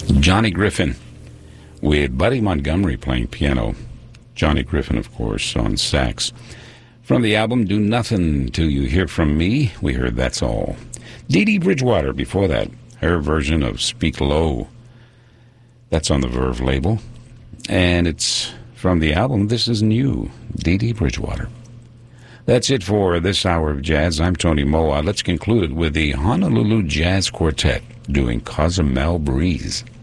Johnny Griffin with Buddy Montgomery playing piano. Johnny Griffin, of course, on sax. From the album Do Nothing Till You Hear From Me, we heard That's All. Dee Dee Bridgewater before that, her version of Speak Low. That's on the Verve label. And it's from the album This Is New, Dee Dee Bridgewater. That's it for this hour of jazz. I'm Tony Moa. Let's conclude with the Honolulu Jazz Quartet doing Cozumel Breeze.